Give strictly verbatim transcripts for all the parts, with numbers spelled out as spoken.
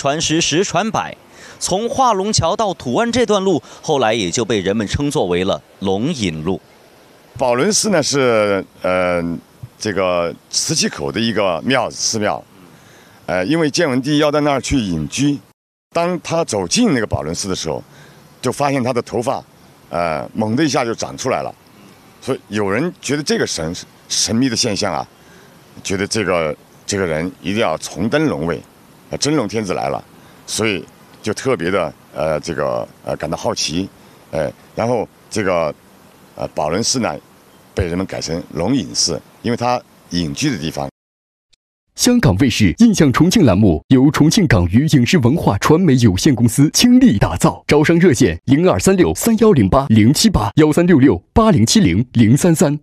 传十，十传百。从化龙桥到土湾这段路，后来也就被人们称作为了龙引路。 宝轮寺呢是呃这个磁器口的一个庙寺庙，呃，因为建文帝要到那儿去隐居，当他走进那个宝轮寺的时候，就发现他的头发，呃，猛的一下就长出来了，所以有人觉得这个神神秘的现象啊，觉得这个这个人一定要重登龙位，呃，真龙天子来了，所以就特别的呃这个呃感到好奇，呃，然后这个呃宝轮寺呢被人们改成龙隐寺，因为它隐居的地方。 香港卫视印象重庆栏目由重庆港娱影视文化传媒有限公司倾力打造，招商热线零二三六三幺零八零七八幺三六六八零七零零三三。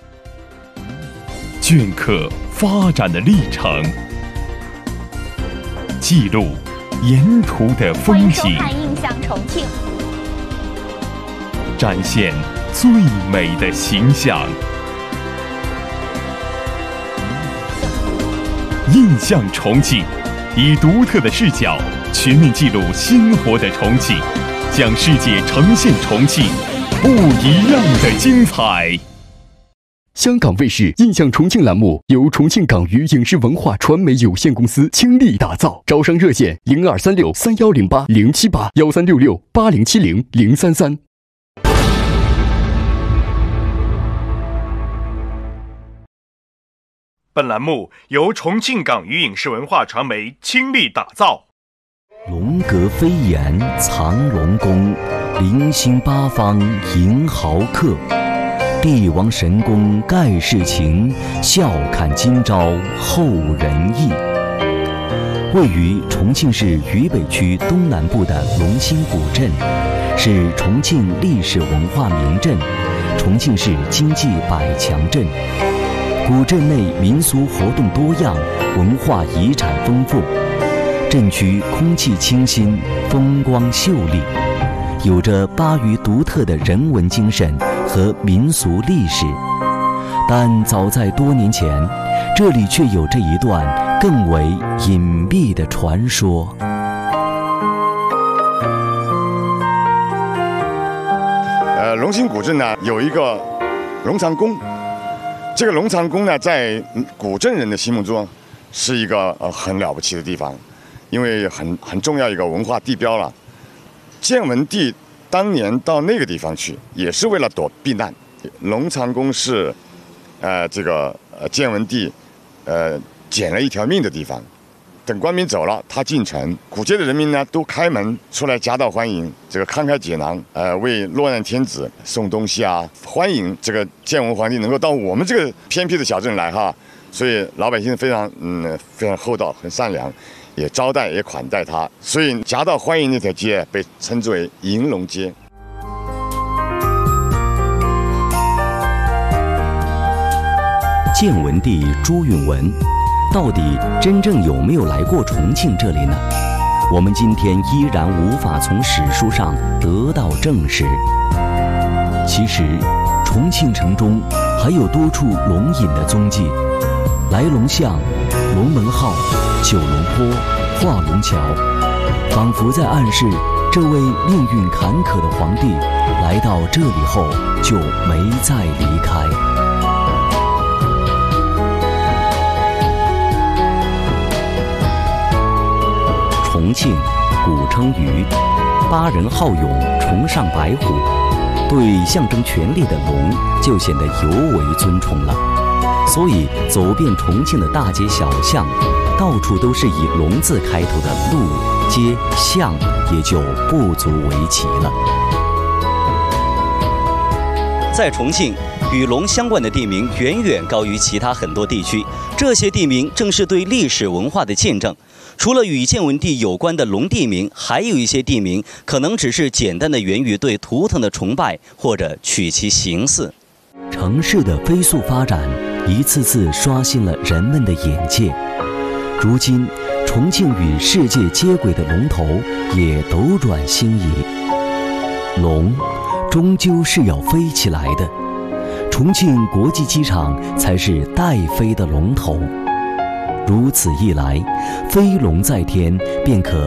镌刻发展的历程，记录沿途的风景， 欢迎收看《印象重庆》， 展现最美的形象。印象重庆，以独特的视角全面记录鲜活的重庆，将世界呈现重庆不一样的精彩。 香港卫视印象重庆栏目由重庆港娱影视文化传媒有限公司倾力打造，招商热线零二三六三幺零八零七八幺三六六八零七零零三三。 本栏目由重庆港娱影视文化传媒倾力打造。 龙阁飞檐藏龙宫，零星八方迎豪客。帝王神功盖世情，笑看今朝后人意。位于重庆市渝北区东南部的龙兴古镇，是重庆历史文化名镇，重庆市经济百强镇。古镇内民俗活动多样，文化遗产丰富。镇区空气清新，风光秀丽，有着巴渝独特的人文精神和民俗历史。但早在多年前，这里却有着一段更为隐秘的传说。 呃，龙兴古镇呢有一个龙藏宫。这个龙藏宫呢，在古镇人的心目中，是一个呃很了不起的地方，因为很很重要一个文化地标了。建文帝当年到那个地方去，也是为了躲避难。龙藏宫是，呃，这个呃建文帝，呃捡了一条命的地方。等官兵走了，他进城，古街的人民呢都开门出来夹道欢迎，这个慷慨解囊，呃，为落难天子送东西啊，欢迎这个建文皇帝能够到我们这个偏僻的小镇来哈，所以老百姓非常嗯非常厚道，很善良，也招待也款待他，所以夹道欢迎那条街被称之为迎龙街。 建文帝朱允文到底真正有没有来过重庆这里呢？我们今天依然无法从史书上得到证实。其实，重庆城中还有多处龙隐的踪迹，来龙巷、龙门号、九龙坡、化龙桥，仿佛在暗示这位命运坎坷的皇帝来到这里后就没再离开。重庆古称渝，巴人好勇，崇尚白虎，对象征权力的龙就显得尤为尊崇了。所以走遍重庆的大街小巷，到处都是以龙字开头的路、街、巷，也就不足为奇了。 在重庆，与龙相关的地名远远高于其他很多地区，这些地名正是对历史文化的见证。除了与建文帝有关的龙地名，还有一些地名可能只是简单的源于对图腾的崇拜，或者取其形似。 城市的飞速发展，一次次刷新了人们的眼界。如今，重庆与世界接轨的龙头也斗转星移。龙，终究是要飞起来的。重庆国际机场才是待飞的龙头。如此一来，飞龙在天便可